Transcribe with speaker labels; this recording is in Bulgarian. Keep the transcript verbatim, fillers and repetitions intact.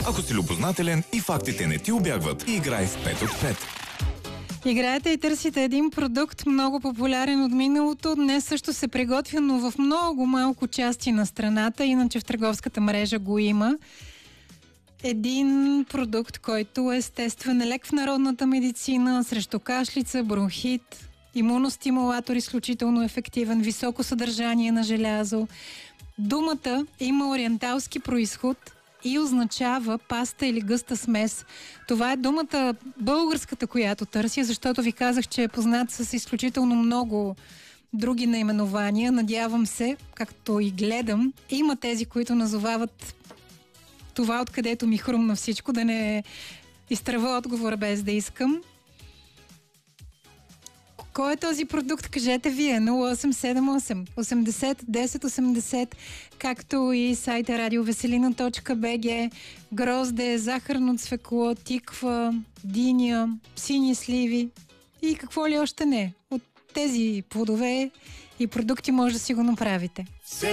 Speaker 1: Ако си любознателен и фактите не ти убягват, играй в пет от пет.
Speaker 2: Играете и търсите един продукт, много популярен от миналото. Днес също се приготвя, но в много малко части на страната, иначе в търговската мрежа го има. Един продукт, който е естествен лек в народната медицина, срещу кашлица, бронхит, имуностимулатор, изключително ефективен, високо съдържание на желязо. Думата има ориенталски произход и означава паста или гъста смес. Това е думата българската, която търся, защото ви казах, че е познат с изключително много други наименования. Надявам се, както и гледам, има тези, които назовават това, откъдето ми хрумна всичко, да не изтръва отговора без да искам. Кой е този продукт? Кажете вие. нула осем седем осем осемдесет десет осемдесет, както и сайта радиовеселина точка би джи. Грозде, захарно цвекло, тиква, диня, сини сливи и какво ли още не. От тези плодове и продукти може да си го направите.